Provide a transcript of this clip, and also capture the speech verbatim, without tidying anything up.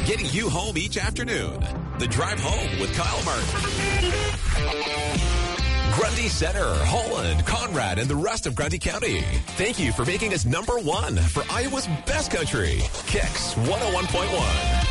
getting you home each afternoon. The Drive Home with Kyle Martin. Grundy Center, Holland, Conrad, and the rest of Grundy County. Thank you for making us number one for Iowa's best country. Kicks one oh one point one.